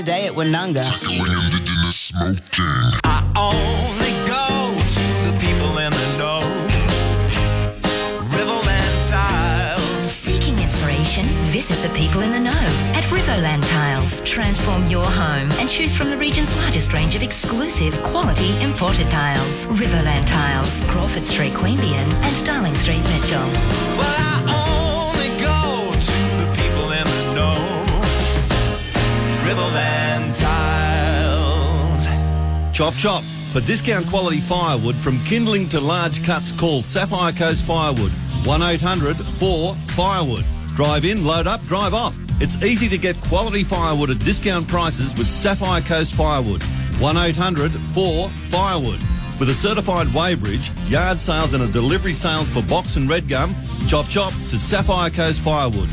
Today at Winunga. I only go to the people in the know. Riverland Tiles. Seeking inspiration? Visit the people in the know at Riverland Tiles. Transform your home and choose from the region's largest range of exclusive, quality imported tiles. Riverland Tiles, Crawford Street, Queanbeyan and Darling Street, Mitchell. Well, I only go to the people in the know. Riverland Tiles. Chop chop. For discount quality firewood from kindling to large cuts, call Sapphire Coast Firewood. 1-800-4-FIREWOOD. Drive in, load up, drive off. It's easy to get quality firewood at discount prices with Sapphire Coast Firewood. 1-800-4-FIREWOOD. With a certified weighbridge, yard sales and a delivery sales for box and red gum, chop chop to Sapphire Coast Firewood.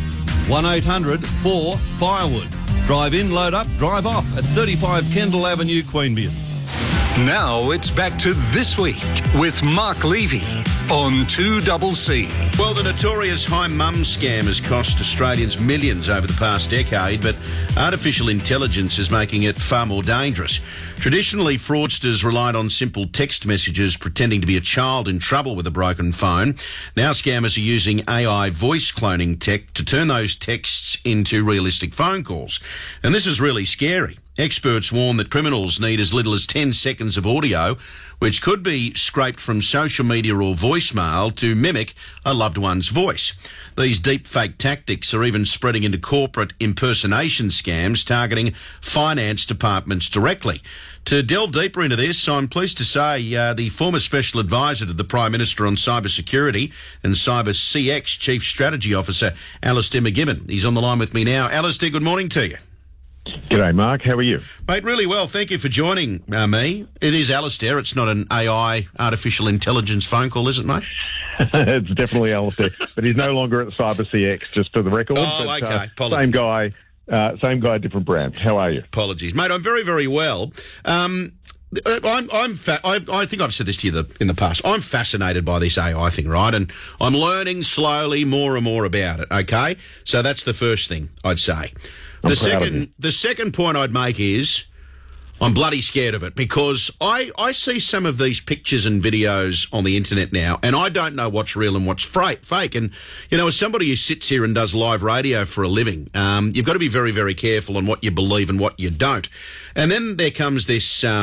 1-800-4-FIREWOOD. Drive in, load up, drive off at 35 Kendall Avenue, Queanbeyan. Now it's back to This Week with Mark Levy on 2CC. Well, the notorious high mum scam has cost Australians millions over the past decade, but artificial intelligence is making it far more dangerous. Traditionally, fraudsters relied on simple text messages pretending to be a child in trouble with a broken phone. Now scammers are using AI voice cloning tech to turn those texts into realistic phone calls. And this is really scary. Experts warn that criminals need as little as 10 seconds of audio, which could be scraped from social media or voicemail to mimic a loved one's voice. These deepfake tactics are even spreading into corporate impersonation scams targeting finance departments directly. To delve deeper into this, I'm pleased to say the former Special Advisor to the Prime Minister on Cybersecurity and Cyber CX Chief Strategy Officer, Alistair McGibbon. He's on the line with me now. Alistair, good morning to you. G'day, Mark. How are you? Mate, really well. Thank you for joining me. It is Alistair. It's not an AI, artificial intelligence phone call, is it, mate? It's definitely Alistair, but he's no longer at Cyber CX, just for the record. Oh, but, okay. Same guy, different brand. How are you? Apologies. Mate, I'm very, very well. I think I've said this to you in the past. I'm fascinated by this AI thing, right? And I'm learning slowly more and more about it, okay? So that's the first thing I'd say. The second point I'd make is I'm bloody scared of it because I see some of these pictures and videos on the internet now and I don't know what's real and what's fake. And, you know, as somebody who sits here and does live radio for a living, you've got to be very, very careful on what you believe and what you don't. And then there comes this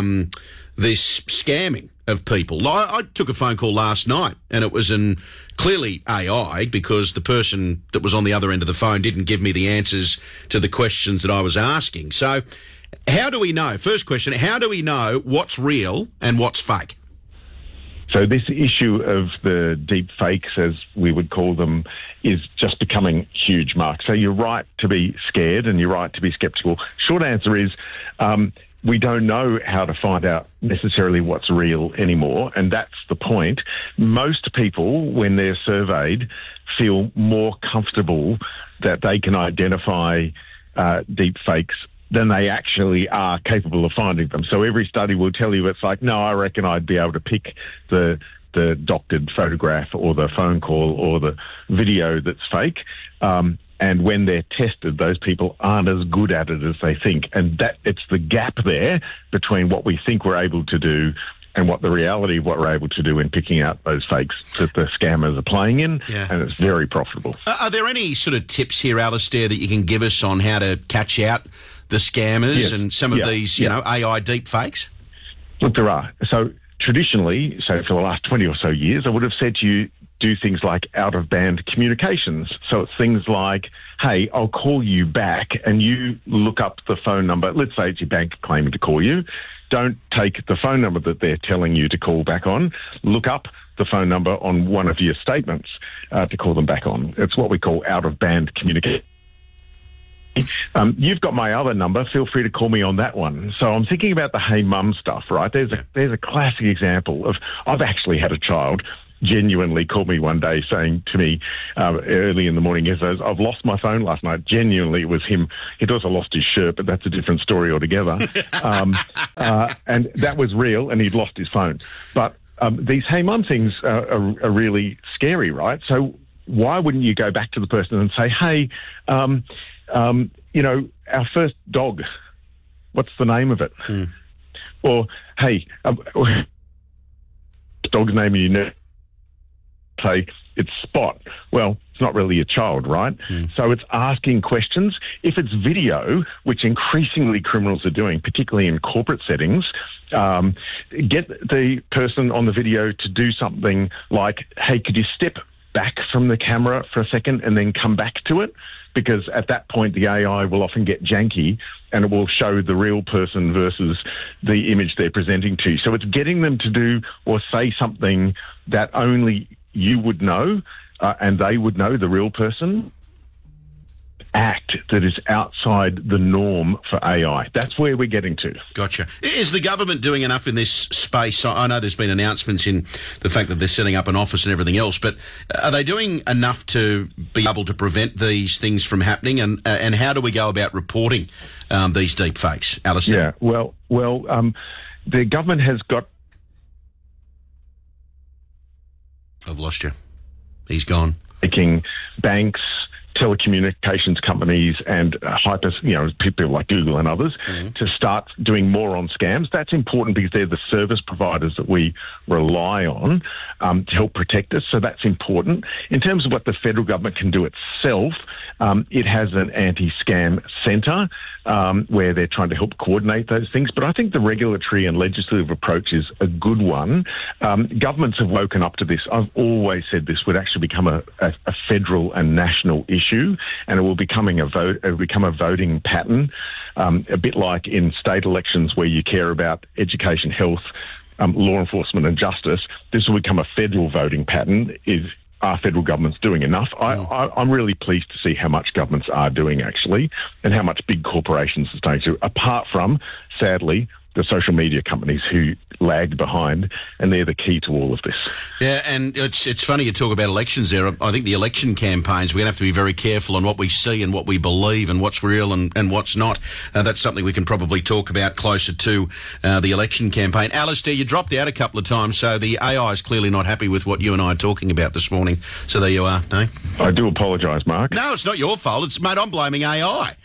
scamming of people. I took a phone call last night and it was clearly AI because the person that was on the other end of the phone didn't give me the answers to the questions that I was asking. So how do we know? First question, how do we know what's real and what's fake? So this issue of the deep fakes, as we would call them, is just becoming huge, Mark. So you're right to be scared and you're right to be sceptical. Short answer is we don't know how to find out necessarily what's real anymore, and that's the point. Most people, when they're surveyed, feel more comfortable that they can identify deep fakes than they actually are capable of finding them. So every study will tell you it's like, no, I reckon I'd be able to pick the doctored photograph or the phone call or the video that's fake. And when they're tested, those people aren't as good at it as they think. And that it's the gap there between what we think we're able to do and what the reality of what we're able to do in picking out those fakes that the scammers are playing in, and it's very profitable. Are there any sort of tips here, Alistair, that you can give us on how to catch out the scammers and some of these, you know, AI deep fakes? Look, there are. So traditionally, so for the last 20 or so years, I would have said to you, do things like out-of-band communications. So it's things like, hey, I'll call you back, and you look up the phone number. Let's say it's your bank claiming to call you. Don't take the phone number that they're telling you to call back on. Look up the phone number on one of your statements to call them back on. It's what we call out-of-band communication. You've got my other number. Feel free to call me on that one. So I'm thinking about the Hey Mum stuff, right? There's a classic example of, I've actually had a child genuinely called me one day saying to me early in the morning, he says, I've lost my phone last night. Genuinely, it was him. He'd also lost his shirt, but that's a different story altogether. And that was real, and he'd lost his phone. But these Hey Mum things are really scary, right? So why wouldn't you go back to the person and say, hey, you know, our first dog what's the name of it? Or, hey, dog's name you know, say it's Spot. Well, it's not really a child, right? So it's asking questions. If it's video, which increasingly criminals are doing, particularly in corporate settings, get the person on the video to do something like, hey, could you step back from the camera for a second and then come back to it? Because at that point, the AI will often get janky and it will show the real person versus the image they're presenting to you. So it's getting them to do or say something that only you would know and they would know, the real person, act that is outside the norm for AI. That's where we're getting to. Gotcha. Is the government doing enough in this space? I know there's been announcements in the fact that they're setting up an office and everything else, but are they doing enough to be able to prevent these things from happening? And how do we go about reporting these deep fakes, Alistair? Yeah, well, the government has got... I've lost you. He's gone. Making banks, telecommunications companies and people like Google and others to start doing more on scams. That's important because they're the service providers that we rely on to help protect us. So that's important. In terms of what the federal government can do itself, it has an anti-scam centre where they're trying to help coordinate those things. But I think the regulatory and legislative approach is a good one. Governments have woken up to this. I've always said this would actually become a federal and national issue, and it will become a voting pattern, a bit like in state elections where you care about education, health, law enforcement and justice. This will become a federal voting pattern. Are federal governments doing enough? I'm really pleased to see how much governments are doing, actually, and how much big corporations are starting to, apart from, sadly, the social media companies who lagged behind, and they're the key to all of this. Yeah, and it's funny you talk about elections there. I think the election campaigns, we're going to have to be very careful on what we see and what we believe and what's real and what's not. That's something we can probably talk about closer to the election campaign. Alistair, you dropped out a couple of times, so the AI is clearly not happy with what you and I are talking about this morning. So there you are, no? I do apologise, Mark. No, it's not your fault. Mate, I'm blaming AI.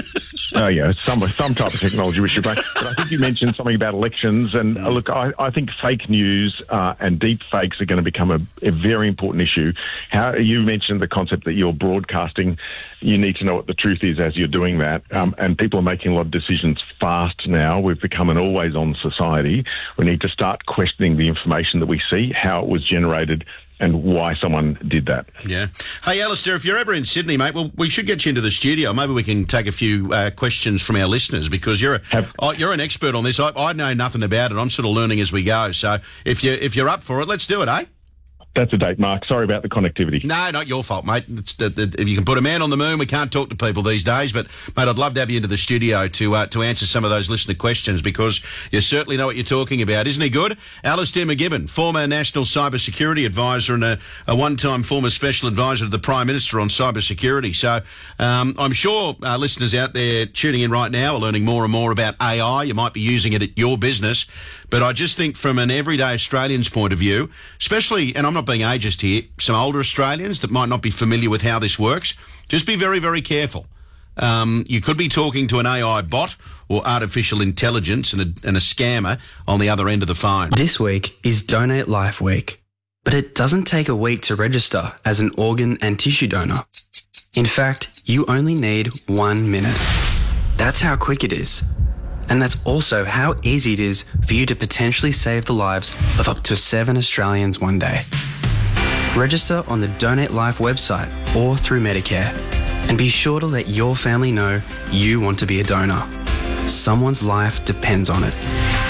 Oh, yeah, some type of technology issue. But I think you mentioned something about elections, and look, I think fake news and deep fakes are going to become a very important issue. How you mentioned the concept that you're broadcasting, you need to know what the truth is as you're doing that, and people are making a lot of decisions fast now. We've become an always-on society. We need to start questioning the information that we see, how it was generated, and why someone did that. Yeah. Hey, Alistair, if you're ever in Sydney, mate, well, we should get you into the studio. Maybe we can take a few questions from our listeners, because you're an expert on this. I know nothing about it. I'm sort of learning as we go. So if you're up for it, let's do it, eh? That's a date, Mark. Sorry about the connectivity. No, not your fault, mate. If you can put a man on the moon, we can't talk to people these days. But, mate, I'd love to have you into the studio to answer some of those listener questions, because you certainly know what you're talking about. Isn't he good? Alistair McGibbon, former National Cyber Security Advisor and a one-time former Special Advisor to the Prime Minister on cyber security. So I'm sure listeners out there tuning in right now are learning more and more about AI. You might be using it at your business. But I just think from an everyday Australian's point of view, especially, and I'm not being ageist here, some older Australians that might not be familiar with how this works, just be very, very careful. You could be talking to an AI bot or artificial intelligence and a scammer on the other end of the phone. This week is Donate Life Week, but it doesn't take a week to register as an organ and tissue donor. In fact, you only need 1 minute. That's how quick it is. And that's also how easy it is for you to potentially save the lives of up to 7 Australians one day. Register on the Donate Life website or through Medicare, and be sure to let your family know you want to be a donor. Someone's life depends on it.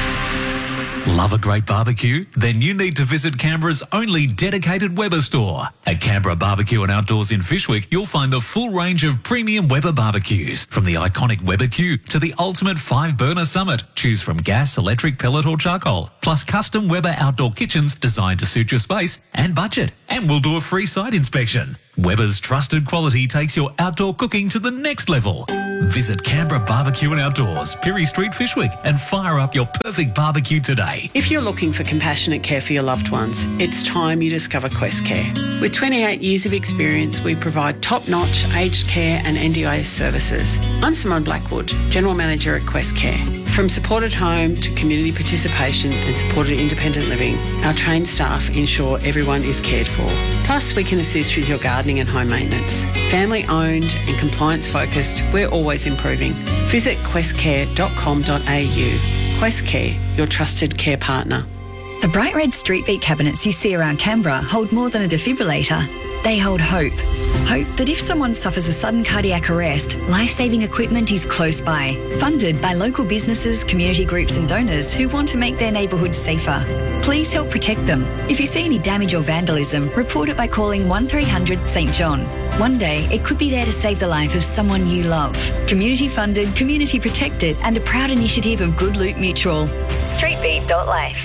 Love a great barbecue? Then you need to visit Canberra's only dedicated Weber store. At Canberra Barbecue and Outdoors in Fyshwick, you'll find the full range of premium Weber barbecues. From the iconic Weber Q to the ultimate 5-burner Summit. Choose from gas, electric, pellet or charcoal. Plus custom Weber outdoor kitchens designed to suit your space and budget. And we'll do a free site inspection. Weber's trusted quality takes your outdoor cooking to the next level. Visit Canberra Barbecue and Outdoors, Pirie Street, Fishwick, and fire up your perfect barbecue today. If you're looking for compassionate care for your loved ones, it's time you discover Quest Care. With 28 years of experience, we provide top-notch aged care and NDIS services. I'm Simone Blackwood, General Manager at Quest Care. From supported home to community participation and supported independent living, our trained staff ensure everyone is cared for. Plus, we can assist with your gardening and home maintenance. Family owned and compliance focused, we're always improving. Visit questcare.com.au. Quest Care, your trusted care partner. The bright red street beat cabinets you see around Canberra hold more than a defibrillator. They hold hope. Hope that if someone suffers a sudden cardiac arrest, life-saving equipment is close by. Funded by local businesses, community groups and donors who want to make their neighbourhoods safer. Please help protect them. If you see any damage or vandalism, report it by calling 1300 St John. One day, it could be there to save the life of someone you love. Community funded, community protected and a proud initiative of Good Loot Mutual. Streetbeat.life.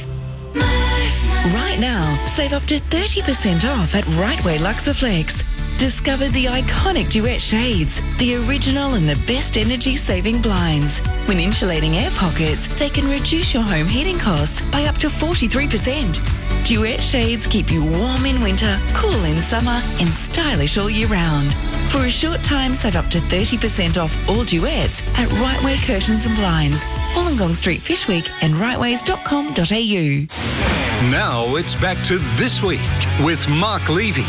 Right now, save up to 30% off at Rightway Luxaflex. Discover the iconic Duet shades, the original and the best energy-saving blinds. When insulating air pockets, they can reduce your home heating costs by up to 43%. Duet shades keep you warm in winter, cool in summer, and stylish all year round. For a short time, save up to 30% off all Duets at Rightway Curtains and Blinds, Wollongong Street, Fishwick, and rightways.com.au. Now it's back to This Week with Mark Levy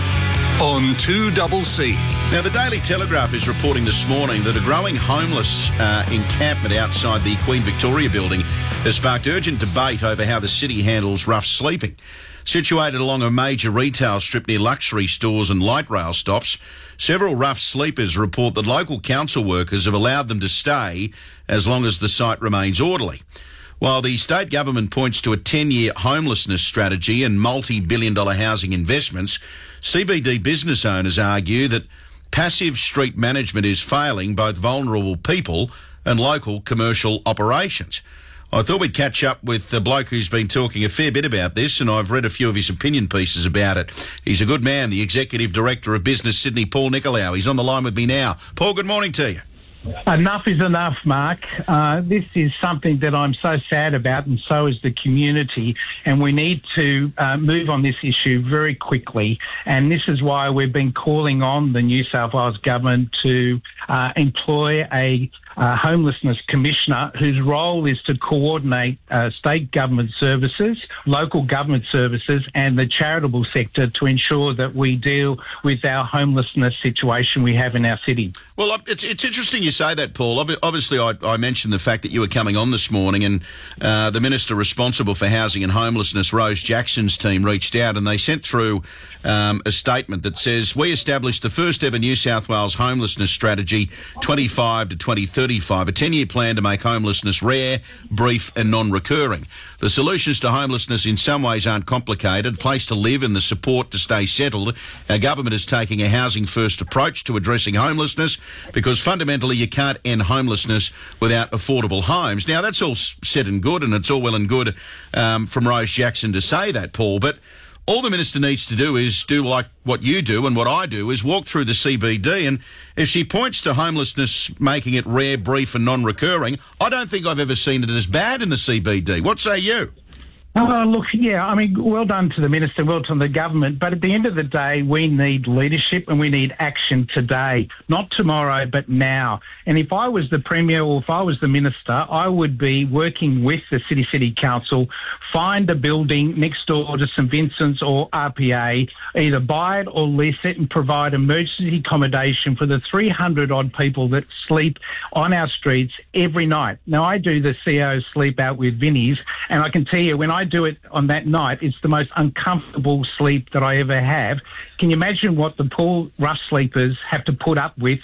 on 2CC. Now, the Daily Telegraph is reporting this morning that a growing homeless encampment outside the Queen Victoria building has sparked urgent debate over how the city handles rough sleeping. Situated along a major retail strip near luxury stores and light rail stops, several rough sleepers report that local council workers have allowed them to stay as long as the site remains orderly. While the state government points to a 10-year homelessness strategy and multi-billion-dollar housing investments, CBD business owners argue that passive street management is failing both vulnerable people and local commercial operations. I thought we'd catch up with the bloke who's been talking a fair bit about this, and I've read a few of his opinion pieces about it. He's a good man, the Executive Director of Business Sydney, Paul Nicolau. He's on the line with me now. Paul, good morning to you. Enough is enough, Mark. This is something that I'm so sad about, and so is the community, and we need to move on this issue very quickly. And this is why we've been calling on the New South Wales government to employ a homelessness commissioner whose role is to coordinate state government services, local government services and the charitable sector to ensure that we deal with our homelessness situation we have in our city. Well, it's interesting you say that, Paul. Obviously, I mentioned the fact that you were coming on this morning, and the Minister responsible for housing and homelessness, Rose Jackson's team, reached out and they sent through a statement that says, "We established the first ever New South Wales homelessness strategy 25 to 2035, a 10-year plan to make homelessness rare, brief and non-recurring. The solutions to homelessness in some ways aren't complicated, a place to live and the support to stay settled. Our government is taking a housing-first approach to addressing homelessness because fundamentally you can't end homelessness without affordable homes." Now, that's all said and good, and it's all well and good from Rose Jackson to say that, Paul, but all the Minister needs to do is do like what you do and what I do, is walk through the CBD, and if she points to homelessness making it rare, brief and non-recurring, I don't think I've ever seen it as bad in the CBD. What say you? Look, yeah, I mean, well done to the Minister, well done to the government, but at the end of the day, we need leadership and we need action today, not tomorrow, but now. And if I was the Premier or if I was the Minister, I would be working with the City Council, find a building next door to St Vincent's or RPA, either buy it or lease it and provide emergency accommodation for the 300-odd people that sleep on our streets every night. Now, I do the CEO sleep out with Vinnie's, and I can tell you, when I do it on that night, it's the most uncomfortable sleep that I ever have. Can you imagine what the poor rough sleepers have to put up with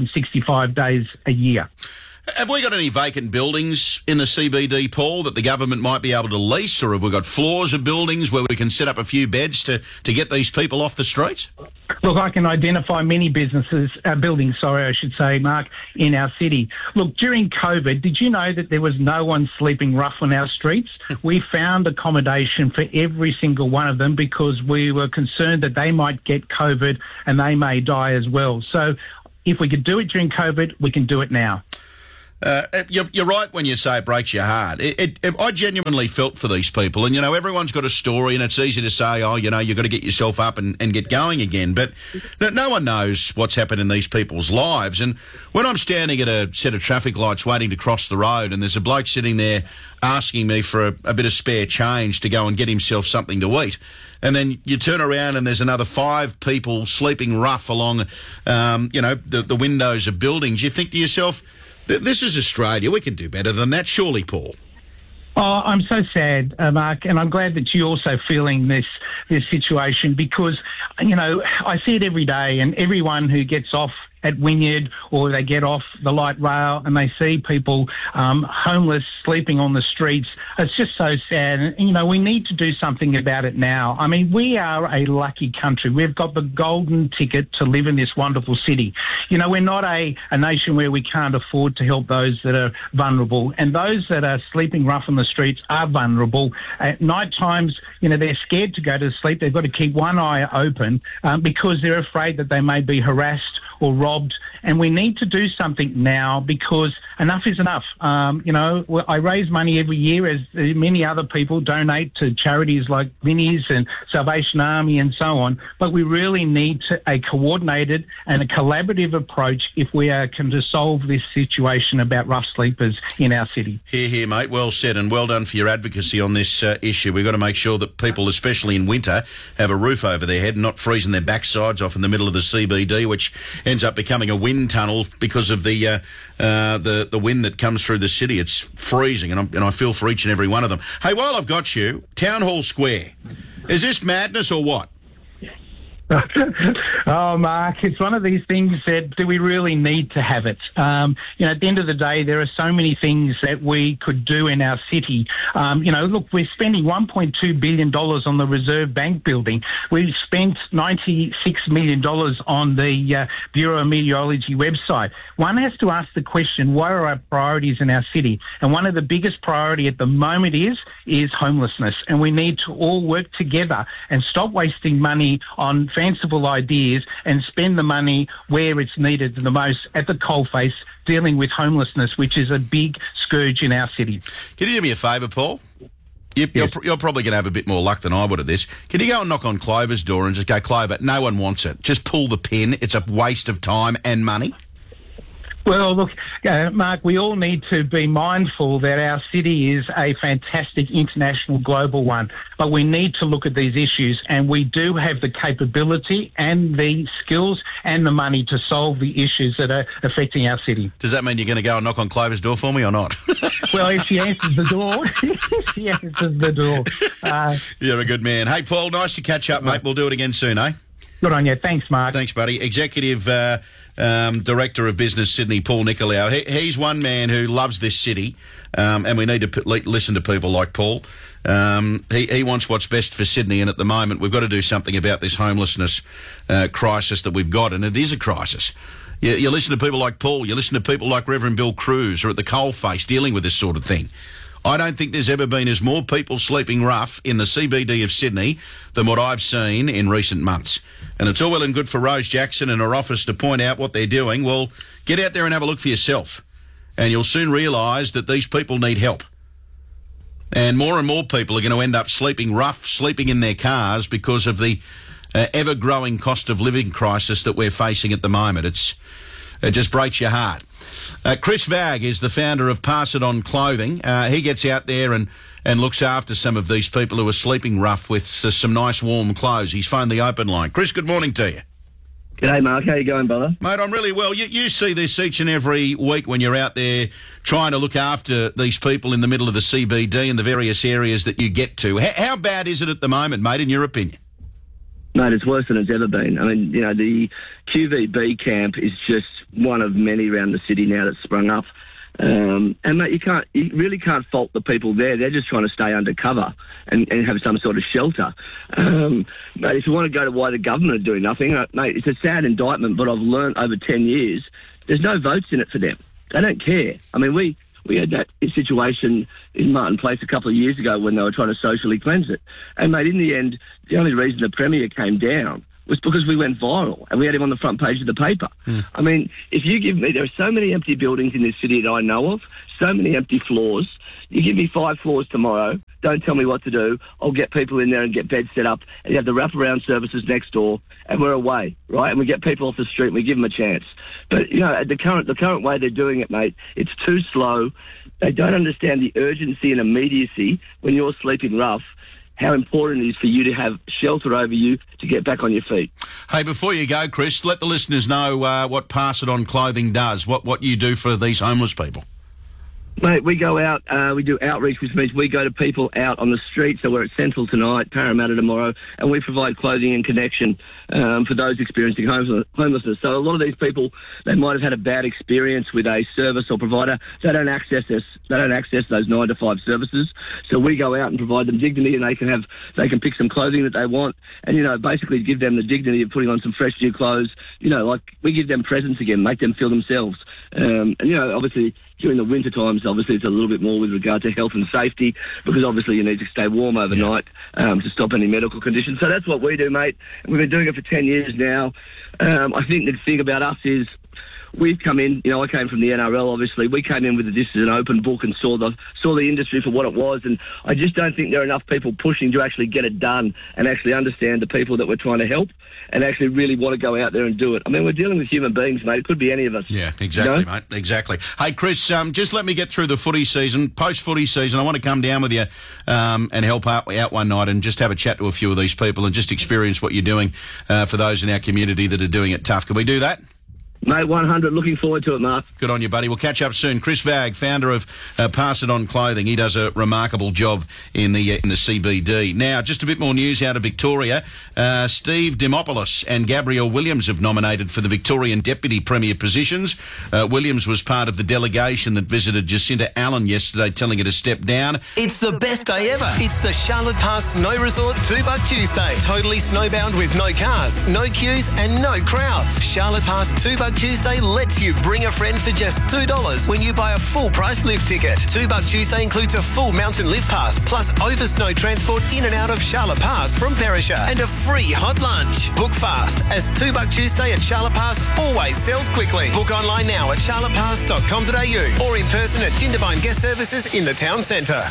365 days a year? Have we got any vacant buildings in the CBD, Paul, that the government might be able to lease, or have we got floors of buildings where we can set up a few beds to get these people off the streets? Look, I can identify many buildings, Mark, in our city. Look, during COVID, did you know that there was no one sleeping rough on our streets? We found accommodation for every single one of them because we were concerned that they might get COVID and they may die as well. So If we could do it during COVID, we can do it now. You're right when you say it breaks your heart. I genuinely felt for these people. And, everyone's got a story and it's easy to say, you've got to get yourself up and get going again. But no one knows what's happened in these people's lives. And when I'm standing at a set of traffic lights waiting to cross the road and there's a bloke sitting there asking me for a bit of spare change to go and get himself something to eat, and then you turn around and there's another 5 people sleeping rough along, the windows of buildings, you think to yourself, this is Australia. We can do better than that, surely, Paul. Oh, I'm so sad, Mark, and I'm glad that you're also feeling this situation because, I see it every day, and everyone who gets off at Wynyard or they get off the light rail and they see people homeless, sleeping on the streets. It's just so sad. And, we need to do something about it now. I mean, we are a lucky country. We've got the golden ticket to live in this wonderful city. We're not a nation where we can't afford to help those that are vulnerable. And those that are sleeping rough on the streets are vulnerable. At night times, they're scared to go to sleep. They've got to keep one eye open because they're afraid that they may be harassed or robbed, and we need to do something now because enough is enough. I raise money every year, as many other people donate to charities like Vinnie's and Salvation Army and so on, but we really need a coordinated and a collaborative approach if we are to solve this situation about rough sleepers in our city. Hear, mate. Well said, and well done for your advocacy on this issue. We've got to make sure that people, especially in winter, have a roof over their head and not freezing their backsides off in the middle of the CBD, which ends up becoming a wind tunnel because of the wind that comes through the city. It's freezing, and I feel for each and every one of them. Hey, while I've got you, Town Hall Square, is this madness or what? Oh, Mark, it's one of these things that do we really need to have it? At the end of the day, there are so many things that we could do in our city. Look, we're spending $1.2 billion on the Reserve Bank building. We've spent $96 million on the Bureau of Meteorology website. One has to ask the question, what are our priorities in our city? And one of the biggest priority at the moment is homelessness. And we need to all work together and stop wasting money on fanciful ideas and spend the money where it's needed the most at the coalface, dealing with homelessness, which is a big scourge in our city. Can you do me a favour, Paul? You're probably going to have a bit more luck than I would at this. Can you go and knock on Clover's door and just go, Clover, no one wants it. Just pull the pin. It's a waste of time and money. Well, look, Mark, we all need to be mindful that our city is a fantastic international global one, but we need to look at these issues, and we do have the capability and the skills and the money to solve the issues that are affecting our city. Does that mean you're going to go and knock on Clover's door for me or not? Well, if she answers the door, she answers the door. You're a good man. Hey, Paul, nice to catch up, mate. We'll do it again soon, eh? Good on you. Thanks, Mark. Thanks, buddy. Executive Director of Business Sydney, Paul Nicolau. He's one man who loves this city, and we need to listen to people like Paul. He wants what's best for Sydney, and at the moment we've got to do something about this homelessness crisis that we've got, and it is a crisis. You listen to people like Paul, you listen to people like Reverend Bill Cruz, or at the coalface dealing with this sort of thing. I don't think there's ever been as more people sleeping rough in the CBD of Sydney than what I've seen in recent months. And it's all well and good for Rose Jackson and her office to point out what they're doing. Well, get out there and have a look for yourself, and you'll soon realise that these people need help. And more people are going to end up sleeping rough, sleeping in their cars because of the ever-growing cost of living crisis that we're facing at the moment. It just breaks your heart. Chris Vagg is the founder of Pass It On Clothing. He gets out there and looks after some of these people who are sleeping rough with some nice warm clothes. He's phoned the open line. Chris, good morning to you. G'day, Mark. How you going, brother? Mate, I'm really well. You see this each and every week when you're out there trying to look after these people in the middle of the CBD and the various areas that you get to. How bad is it at the moment, mate, in your opinion? Mate, it's worse than it's ever been. I mean, the QVB camp is just one of many around the city now that's sprung up. And mate, you really can't fault the people there. They're just trying to stay under cover and have some sort of shelter. Mate, if you want to go to why the government are doing nothing, mate, it's a sad indictment, but I've learned over 10 years, there's no votes in it for them. They don't care. I mean, we had that situation in Martin Place a couple of years ago when they were trying to socially cleanse it. And, mate, in the end, the only reason the Premier came down was because we went viral and we had him on the front page of the paper. I mean, if you give me, there are so many empty buildings in this city that I know of, so many empty floors. You give me 5 floors tomorrow, don't tell me what to do, I'll get people in there and get beds set up, and you have the wraparound services next door, and we're away, right? And we get people off the street and we give them a chance. But, you know, the current way they're doing it, mate, it's too slow. They don't understand the urgency and immediacy when you're sleeping rough, how important it is for you to have shelter over you to get back on your feet. Hey, before you go, Chris, let the listeners know what Pass It On Clothing does, what you do for these homeless people. Mate, we go out, we do outreach, which means we go to people out on the street. So we're at Central tonight, Parramatta tomorrow, and we provide clothing and connection for those experiencing homelessness. So a lot of these people, they might have had a bad experience with a service or provider. They don't access those 9-to-5 services. So we go out and provide them dignity, and they can pick some clothing that they want, and, you know, basically give them the dignity of putting on some fresh new clothes. You know, like we give them presents again, make them feel themselves. And, you know, obviously during the winter times, obviously it's a little bit more with regard to health and safety, because obviously you need to stay warm overnight to stop any medical conditions. So that's what we do, mate. We've been doing it for 10 years now. I think the thing about us is we've come in, you know, I came from the NRL, obviously. We came in with this as an open book and saw the industry for what it was, and I just don't think there are enough people pushing to actually get it done and actually understand the people that we're trying to help and actually really want to go out there and do it. I mean, we're dealing with human beings, mate. It could be any of us. Yeah, exactly, mate. Exactly. Hey, Chris, just let me get through the footy season. Post-footy season, I want to come down with you and help out one night and just have a chat to a few of these people and just experience what you're doing for those in our community that are doing it tough. Can we do that? Mate, 100. Looking forward to it, Mark. Good on you, buddy. We'll catch up soon. Chris Vagg, founder of Pass It On Clothing. He does a remarkable job in the CBD. Now, just a bit more news out of Victoria. Steve Dimopoulos and Gabrielle Williams have nominated for the Victorian Deputy Premier positions. Williams was part of the delegation that visited Jacinta Allen yesterday, telling her to step down. It's the best day ever. It's the Charlotte Pass Snow Resort $2 Tuesday. Totally snowbound with no cars, no queues and no crowds. Charlotte Pass $2 Tuesday lets you bring a friend for just $2 when you buy a full price lift ticket. $2 Tuesday includes a full mountain lift pass plus over snow transport in and out of Charlotte Pass from Perisher and a free hot lunch. Book fast as $2 Tuesday at Charlotte Pass always sells quickly. Book online now at charlottepass.com.au or in person at Jindabyne Guest Services in the town centre.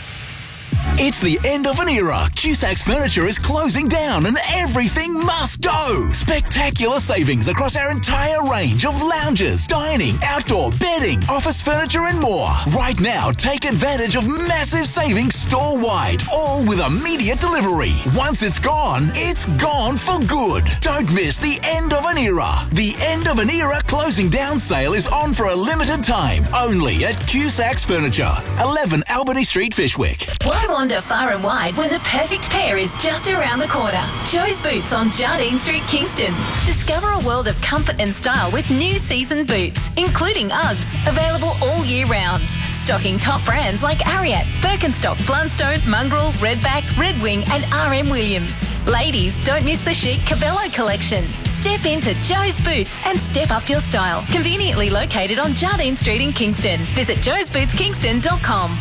It's the end of an era. Cusac's Furniture is closing down and everything must go. Spectacular savings across our entire range of lounges, dining, outdoor, bedding, office furniture and more. Right now, take advantage of massive savings store-wide, all with immediate delivery. Once it's gone for good. Don't miss the end of an era. The end of an era closing down sale is on for a limited time, only at Cusac's Furniture, 11 Albany Street, Fishwick. Why wander far and wide when the perfect pair is just around the corner? Joe's Boots on Jardine Street, Kingston. Discover a world of comfort and style with new season boots, including Uggs, available all year round. Stocking top brands like Ariat, Birkenstock, Blundstone, Mongrel, Redback, Red Wing and RM Williams. Ladies, don't miss the chic Cabello collection. Step into Joe's Boots and step up your style. Conveniently located on Jardine Street in Kingston. Visit joesbootskingston.com.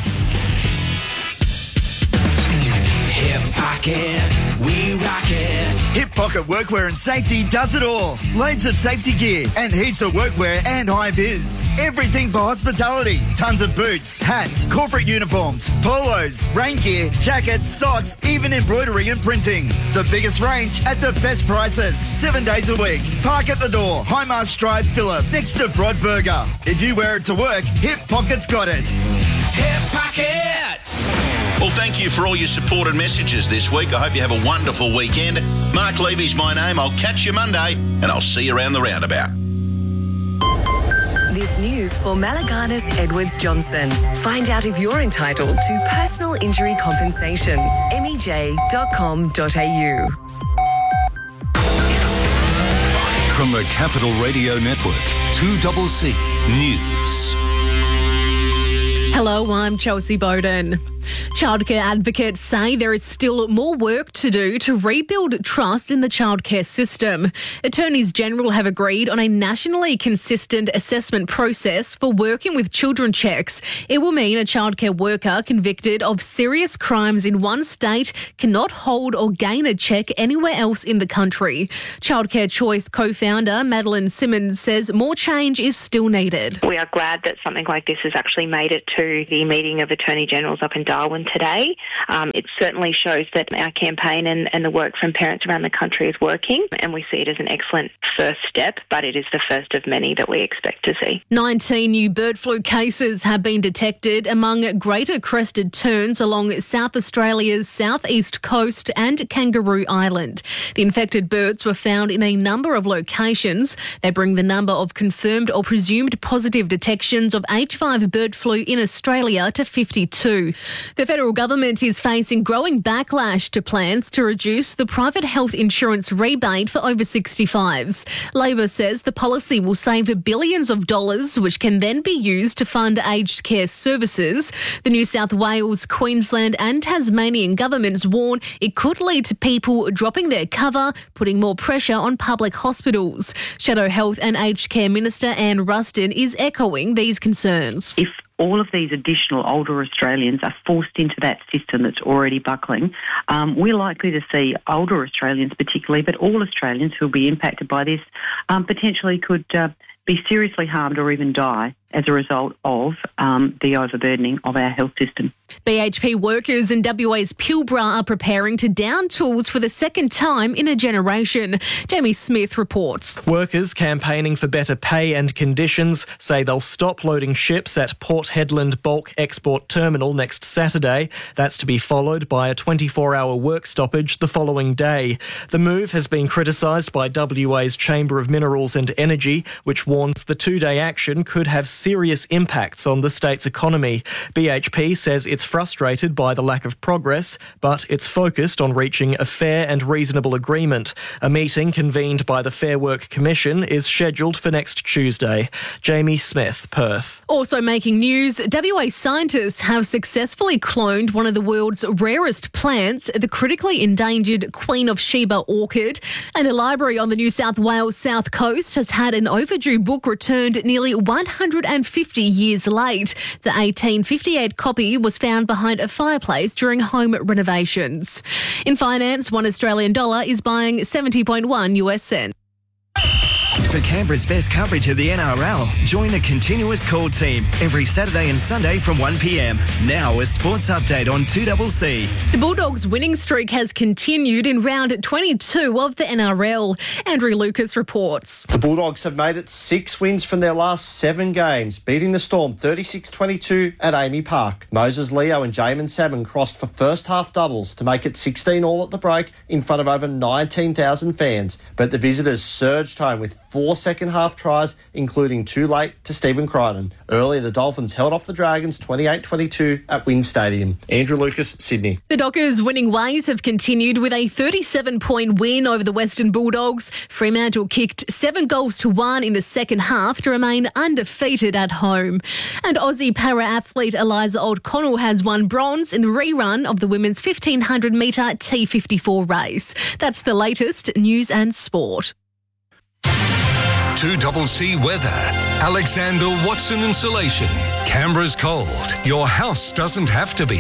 Hip Pocket, we rock it. Hip Pocket Workwear and Safety does it all. Loads of safety gear and heaps of workwear and high vis. Everything for hospitality. Tons of boots, hats, corporate uniforms, polos, rain gear, jackets, socks, even embroidery and printing. The biggest range at the best prices. 7 days a week. Park at the door. Highmast Drive, Phillip, next to Broadburger. If you wear it to work, Hip Pocket's got it. Hip Pocket! Well, thank you for all your support and messages this week. I hope you have a wonderful weekend. Mark Levy's my name. I'll catch you Monday, and I'll see you around the roundabout. This news for Malaganas Edwards Johnson. Find out if you're entitled to personal injury compensation. MEJ.com.au. From the Capital Radio Network, 2CC News. Hello, I'm Chelsea Bowden. Childcare advocates say there is still more work to do to rebuild trust in the childcare system. Attorneys General have agreed on a nationally consistent assessment process for working with children checks. It will mean a childcare worker convicted of serious crimes in one state cannot hold or gain a check anywhere else in the country. Childcare Choice co-founder Madeline Simmons says more change is still needed. We are glad that something like this has actually made it to the meeting of Attorney Generals up in Darwin today. It certainly shows that our campaign and the work from parents around the country is working, and we see it as an excellent first step, but it is the first of many that we expect to see. 19 new bird flu cases have been detected among greater crested terns along South Australia's southeast coast and Kangaroo Island. The infected birds were found in a number of locations. They bring the number of confirmed or presumed positive detections of H5 bird flu in Australia to 52. The federal government is facing growing backlash to plans to reduce the private health insurance rebate for over 65s. Labor says the policy will save billions of dollars, which can then be used to fund aged care services. The New South Wales, Queensland and Tasmanian governments warn it could lead to people dropping their cover, putting more pressure on public hospitals. Shadow Health and Aged Care Minister Anne Ruston is echoing these concerns. If all of these additional older Australians are forced into that system that's already buckling, we're likely to see older Australians particularly, but all Australians who will be impacted by this potentially could be seriously harmed or even die as a result of the overburdening of our health system. BHP workers in WA's Pilbara are preparing to down tools for the second time in a generation. Jamie Smith reports. Workers campaigning for better pay and conditions say they'll stop loading ships at Port Hedland Bulk Export Terminal next Saturday. That's to be followed by a 24-hour work stoppage the following day. The move has been criticised by WA's Chamber of Minerals and Energy, which warns the two-day action could have serious impacts on the state's economy. BHP says it's frustrated by the lack of progress, but it's focused on reaching a fair and reasonable agreement. A meeting convened by the Fair Work Commission is scheduled for next Tuesday. Jamie Smith, Perth. Also making news, WA scientists have successfully cloned one of the world's rarest plants, the critically endangered Queen of Sheba orchid. And a library on the New South Wales South Coast has had an overdue book returned nearly 150 years late. The 1858 copy was found behind a fireplace during home renovations. In finance, $1 Australian is buying 70.1 US cents. For Canberra's best coverage of the NRL, join the Continuous Call team every Saturday and Sunday from 1 p.m. Now a sports update on 2CC. The Bulldogs' winning streak has continued in round 22 of the NRL. Andrew Lucas reports. The Bulldogs have made it 6 wins from their last 7 games, beating the Storm 36-22 at Amy Park. Moses Leo and Jamin Salmon crossed for first half doubles to make it 16 all at the break in front of over 19,000 fans, but the visitors surged home with 4 second-half tries, including 2 late to Stephen Crichton. Earlier, the Dolphins held off the Dragons 28-22 at Wynn Stadium. Andrew Lucas, Sydney. The Dockers' winning ways have continued with a 37-point win over the Western Bulldogs. Fremantle kicked 7-1 in the second half to remain undefeated at home. And Aussie para-athlete Eliza O'Connell has won bronze in the rerun of the women's 1,500-metre T54 race. That's the latest news and sport. 2CC weather. Alexander Watson Insulation. Canberra's cold. Your house doesn't have to be.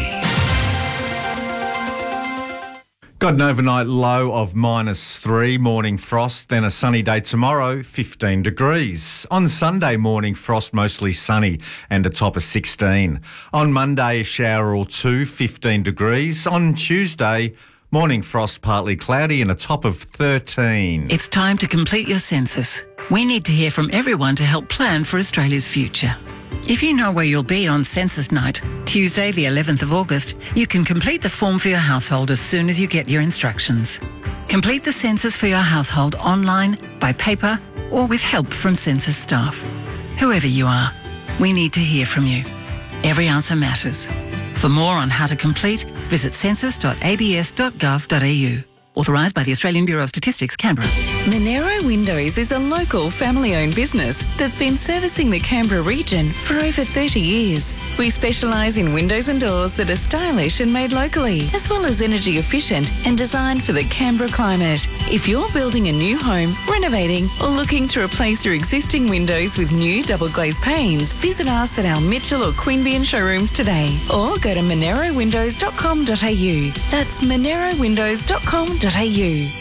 Got an overnight low of -3, morning frost, then a sunny day tomorrow, 15 degrees. On Sunday, morning frost, mostly sunny and a top of 16. On Monday, a shower or 2, 15 degrees. On Tuesday, morning frost, partly cloudy and a top of 13. It's time to complete your census. We need to hear from everyone to help plan for Australia's future. If you know where you'll be on census night, Tuesday the 11th of August, you can complete the form for your household as soon as you get your instructions. Complete the census for your household online, by paper, or with help from census staff. Whoever you are, we need to hear from you. Every answer matters. For more on how to complete, visit census.abs.gov.au. Authorised by the Australian Bureau of Statistics, Canberra. Monero Windows is a local family-owned business that's been servicing the Canberra region for over 30 years. We specialise in windows and doors that are stylish and made locally, as well as energy efficient and designed for the Canberra climate. If you're building a new home, renovating, or looking to replace your existing windows with new double glazed panes, visit us at our Mitchell or Queanbeyan showrooms today, or go to monerowindows.com.au. That's monerowindows.com.au.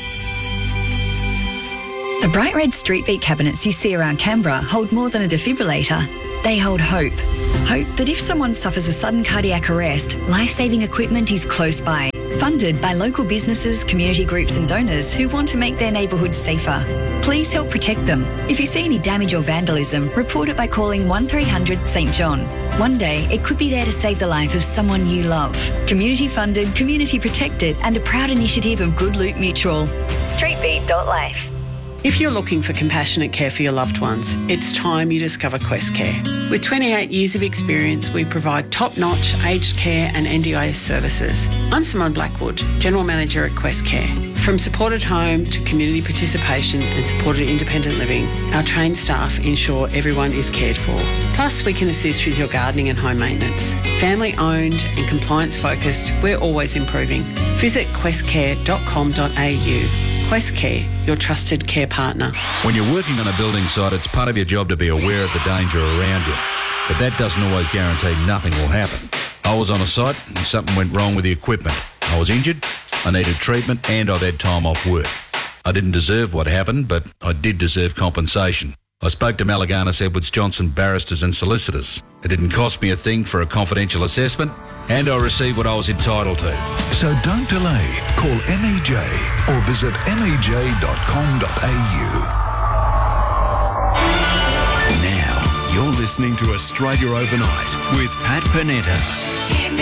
The bright red street beat cabinets you see around Canberra hold more than a defibrillator. They hold hope. Hope that if someone suffers a sudden cardiac arrest, life-saving equipment is close by. Funded by local businesses, community groups and donors who want to make their neighbourhoods safer. Please help protect them. If you see any damage or vandalism, report it by calling 1300 St John. One day, it could be there to save the life of someone you love. Community funded, community protected and a proud initiative of Good Loot Mutual. Streetbeat.life. If you're looking for compassionate care for your loved ones, it's time you discover Quest Care. With 28 years of experience, we provide top-notch aged care and NDIS services. I'm Simone Blackwood, General Manager at Quest Care. From supported home to community participation and supported independent living, our trained staff ensure everyone is cared for. Plus, we can assist with your gardening and home maintenance. Family-owned and compliance-focused, we're always improving. Visit questcare.com.au. Quest Care, your trusted care partner. When you're working on a building site, it's part of your job to be aware of the danger around you. But that doesn't always guarantee nothing will happen. I was on a site and something went wrong with the equipment. I was injured, I needed treatment, and I've had time off work. I didn't deserve what happened, but I did deserve compensation. I spoke to Malaganis Edwards Johnson barristers and solicitors. It didn't cost me a thing for a confidential assessment, and I received what I was entitled to. So don't delay. Call MEJ or visit mej.com.au. Now, you're listening to Australia Overnight with Pat Panetta.